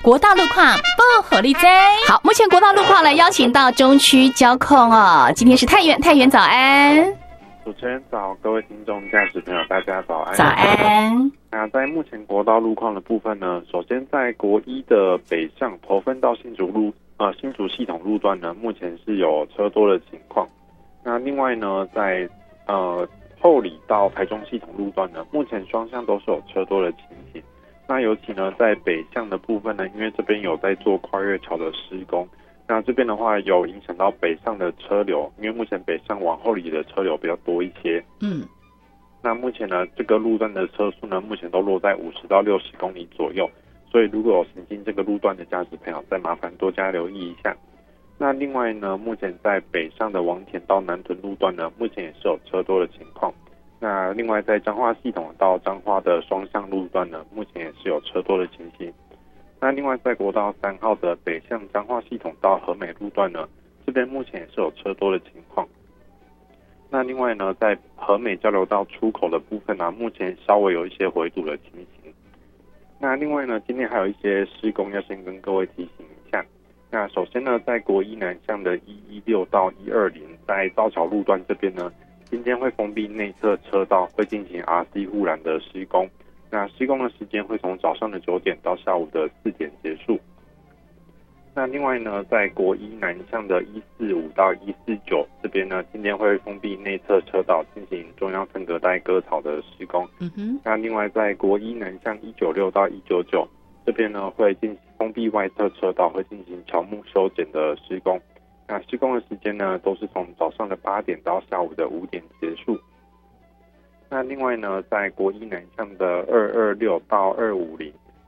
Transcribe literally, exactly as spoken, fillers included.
国道路况不合力在。好，目前国道路况来邀请到中区交控哦，今天是太原，太原早安。 主持人早，各位听众、驾驶朋友，大家早安。 早安。 那在目前国道路况的部分呢，首先在国一的北上头份到新竹路呃新竹系统路段呢，目前是有车多的情况。那另外呢，在呃后里到台中系统路段呢，目前双向都是有车多的情形。那尤其呢，在北向的部分呢，因为这边有在做跨越桥的施工。那这边的话有影响到北上的车流，因为目前北上往后里的车流比较多一些。 嗯， 那目前呢，这个路段的车速呢，目前都落在五十到六十公里左右，所以如果有行经这个路段的驾驶朋友，再麻烦多加留意一下。那另外呢，目前在北上的王田到南屯路段呢，目前也是有车多的情况。那另外在彰化系统到彰化的双向路段呢，目前也是有车多的情形。那另外在国道三号的北向彰化系统到和美路段呢，这边目前也是有车多的情况。那另外呢，在和美交流道出口的部分呢，目前稍微有一些回堵的情形。那另外呢，今天还有一些施工要先跟各位提醒一下。那首先呢，在国一南向的一一六到一二零，在造桥路段这边呢，今天会封闭内侧车道，会进行 R C 护栏的施工。那施工的时间会从早上的九点到下午的四点结束。那另外呢，在国一南向的一四五到一四九这边呢，今天会封闭内侧车道，进行中央分隔带割草的施工。 嗯哼。 那另外在国一南向一九六到一九九这边呢，会进行封闭外侧车道，会进行乔木修剪的施工。那施工的时间呢，都是从早上的八点到下午的五点结束。那另外呢，在国一南向的二二六到二五零，